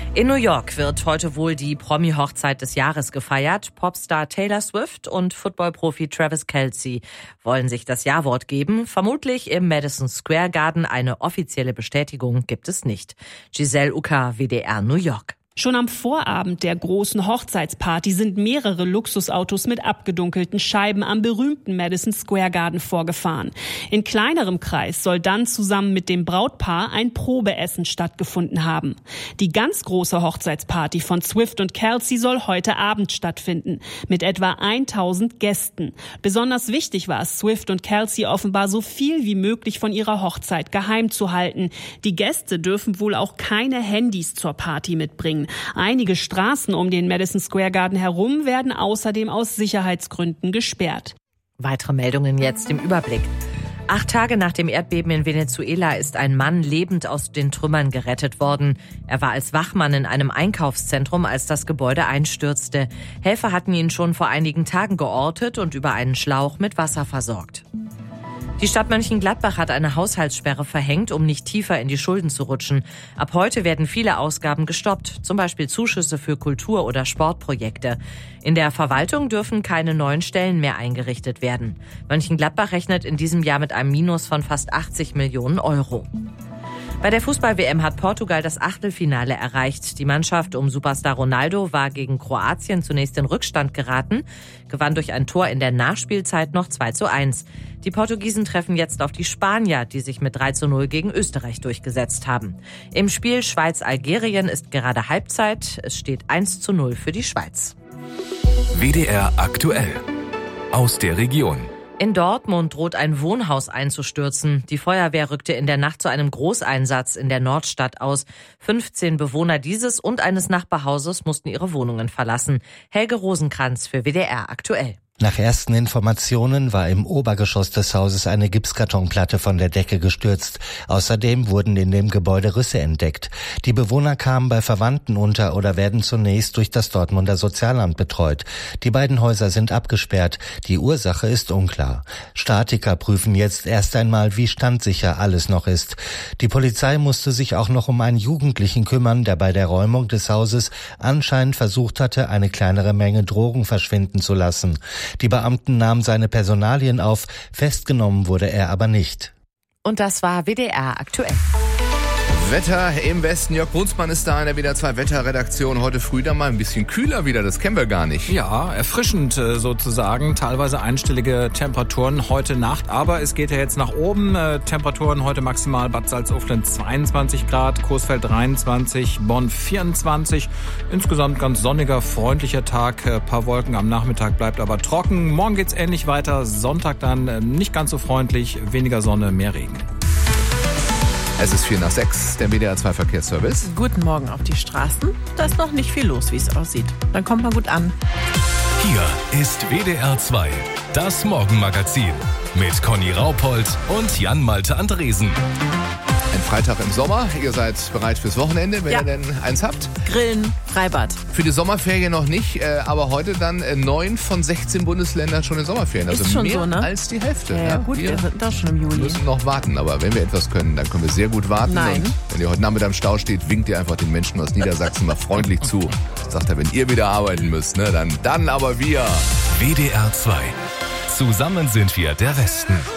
In New York wird heute wohl die Promi-Hochzeit des Jahres gefeiert. Popstar Taylor Swift und Footballprofi Travis Kelce wollen sich das Ja-Wort geben. Vermutlich im Madison Square Garden. Eine offizielle Bestätigung gibt es nicht. Giselle Ucker, WDR New York. Schon am Vorabend der großen Hochzeitsparty sind mehrere Luxusautos mit abgedunkelten Scheiben am berühmten Madison Square Garden vorgefahren. In kleinerem Kreis soll dann zusammen mit dem Brautpaar ein Probeessen stattgefunden haben. Die ganz große Hochzeitsparty von Swift und Kelce soll heute Abend stattfinden, mit etwa 1000 Gästen. Besonders wichtig war es Swift und Kelce offenbar so viel wie möglich von ihrer Hochzeit geheim zu halten. Die Gäste dürfen wohl auch keine Handys zur Party mitbringen. Einige Straßen um den Madison Square Garden herum werden außerdem aus Sicherheitsgründen gesperrt. Weitere Meldungen jetzt im Überblick. 8 Tage nach dem Erdbeben in Venezuela ist ein Mann lebend aus den Trümmern gerettet worden. Er war als Wachmann in einem Einkaufszentrum, als das Gebäude einstürzte. Helfer hatten ihn schon vor einigen Tagen geortet und über einen Schlauch mit Wasser versorgt. Die Stadt Mönchengladbach hat eine Haushaltssperre verhängt, um nicht tiefer in die Schulden zu rutschen. Ab heute werden viele Ausgaben gestoppt, zum Beispiel Zuschüsse für Kultur- oder Sportprojekte. In der Verwaltung dürfen keine neuen Stellen mehr eingerichtet werden. Mönchengladbach rechnet in diesem Jahr mit einem Minus von fast 80 Millionen Euro. Bei der Fußball-WM hat Portugal das Achtelfinale erreicht. Die Mannschaft um Superstar Ronaldo war gegen Kroatien zunächst in Rückstand geraten, gewann durch ein Tor in der Nachspielzeit noch 2:1. Die Portugiesen treffen jetzt auf die Spanier, die sich mit 3:0 gegen Österreich durchgesetzt haben. Im Spiel Schweiz-Algerien ist gerade Halbzeit. Es steht 1:0 für die Schweiz. WDR aktuell. Aus der Region. In Dortmund droht ein Wohnhaus einzustürzen. Die Feuerwehr rückte in der Nacht zu einem Großeinsatz in der Nordstadt aus. 15 Bewohner dieses und eines Nachbarhauses mussten ihre Wohnungen verlassen. Helge Rosenkranz für WDR aktuell. Nach ersten Informationen war im Obergeschoss des Hauses eine Gipskartonplatte von der Decke gestürzt. Außerdem wurden in dem Gebäude Risse entdeckt. Die Bewohner kamen bei Verwandten unter oder werden zunächst durch das Dortmunder Sozialamt betreut. Die beiden Häuser sind abgesperrt. Die Ursache ist unklar. Statiker prüfen jetzt erst einmal, wie standsicher alles noch ist. Die Polizei musste sich auch noch um einen Jugendlichen kümmern, der bei der Räumung des Hauses anscheinend versucht hatte, eine kleinere Menge Drogen verschwinden zu lassen. Die Beamten nahmen seine Personalien auf, festgenommen wurde er aber nicht. Und das war WDR aktuell. Wetter im Westen. Jörg Brunsmann ist da in der WDR 2 Wetterredaktion. Heute früh dann mal ein bisschen kühler wieder, das kennen wir gar nicht. Ja, erfrischend sozusagen. Teilweise einstellige Temperaturen heute Nacht. Aber es geht ja jetzt nach oben. Temperaturen heute maximal Bad Salzuflen 22 Grad, Coesfeld 23, Bonn 24. Insgesamt ganz sonniger, freundlicher Tag. Paar Wolken am Nachmittag, bleibt aber trocken. Morgen geht's ähnlich weiter. Sonntag dann nicht ganz so freundlich. Weniger Sonne, mehr Regen. Es ist 5:04, der WDR 2 Verkehrsservice. Guten Morgen auf die Straßen. Da ist noch nicht viel los, wie es aussieht. Dann kommt man gut an. Hier ist WDR 2, das Morgenmagazin mit Conny Raupold und Jan-Malte Andresen. Ein Freitag im Sommer. Ihr seid bereit fürs Wochenende, wenn ihr denn eins habt. Grillen, Freibad. Für die Sommerferien noch nicht, aber heute dann 9 von 16 Bundesländern schon in Sommerferien. Also ist schon mehr so, ne? als die Hälfte. Ja, gut, wir sind doch schon im Juli. Wir müssen noch warten, aber wenn wir etwas können, dann können wir sehr gut warten. Nein. Und wenn ihr heute Nachmittag im Stau steht, winkt ihr einfach den Menschen aus Niedersachsen mal freundlich zu. Sagt er, wenn ihr wieder arbeiten müsst, ne, dann aber wir. WDR 2. Zusammen sind wir der Westen.